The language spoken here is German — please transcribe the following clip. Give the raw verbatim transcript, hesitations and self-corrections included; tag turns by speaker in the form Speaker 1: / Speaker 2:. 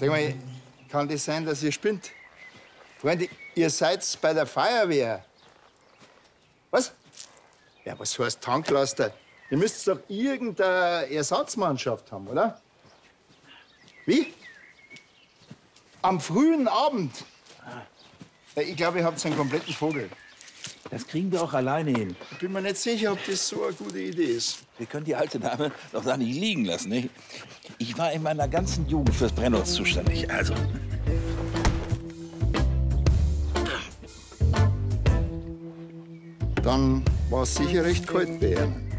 Speaker 1: Sag mal, kann das sein, dass ihr spinnt? Freunde, ihr seid bei der Feuerwehr. Was? Ja, was heißt Tanklaster? Ihr müsst doch irgendeine Ersatzmannschaft haben, oder? Wie? Am frühen Abend? Ja, ich glaube, ihr habt einen kompletten Vogel.
Speaker 2: Das kriegen wir auch alleine hin.
Speaker 1: Ich bin mir nicht sicher, ob das so eine gute Idee ist.
Speaker 2: Wir können die alte Dame doch da nicht liegen lassen, nicht? Ich war in meiner ganzen Jugend fürs Brennholz zuständig, also.
Speaker 1: Dann war es sicher recht kalt bei Ihnen.